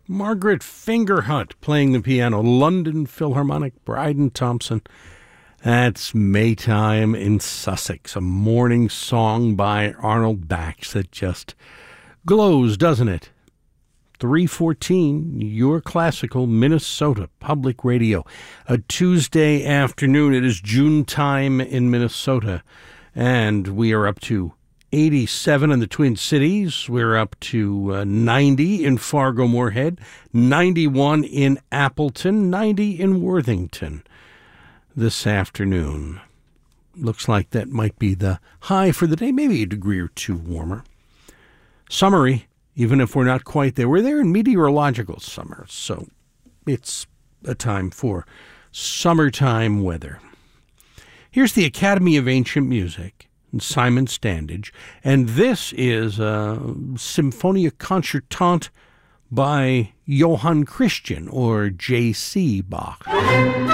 Margaret Fingerhut playing the piano. London Philharmonic, Bryden Thompson. That's Maytime in Sussex, a morning song by Arnold Bax that just glows, doesn't it? 314, your classical Minnesota Public Radio. A Tuesday afternoon. It is June time in Minnesota, and we are up to 87 in the Twin Cities. We're up to 90 in Fargo-Moorhead, 91 in Appleton, 90 in Worthington this afternoon. Looks like that might be the high for the day, maybe a degree or two warmer. Summery, even if we're not quite there. We're there in meteorological summer, so it's a time for summertime weather. Here's the Academy of Ancient Music and Simon Standage, and this is a Symphonia Concertante by Johann Christian, or J.C. Bach.